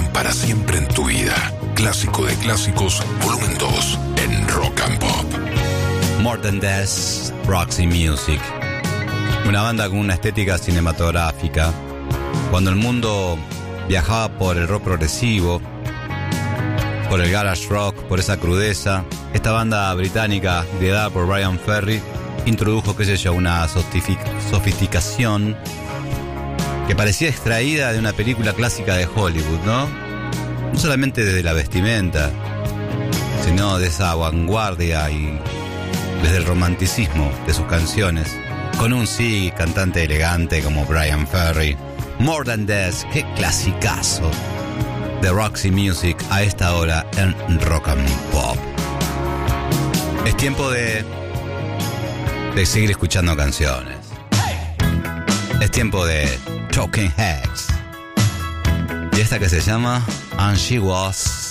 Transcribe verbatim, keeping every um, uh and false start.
para siempre en tu vida. Clásico de clásicos, volumen dos, en Rock and Pop. More Than Death, Roxy Music. Una banda con una estética cinematográfica. Cuando el mundo viajaba por el rock progresivo, por el garage rock, por esa crudeza, esta banda británica liderada por Bryan Ferry introdujo, qué sé yo, una sofisticación que parecía extraída de una película clásica de Hollywood, ¿no? No solamente desde la vestimenta, sino de esa vanguardia y desde el romanticismo de sus canciones, con un sí cantante elegante como Bryan Ferry. More Than Death, qué clasicazo de Roxy Music a esta hora en Rock and Pop. Es tiempo de de seguir escuchando canciones. Es tiempo de Talking Heads. Y esta que se llama And She Was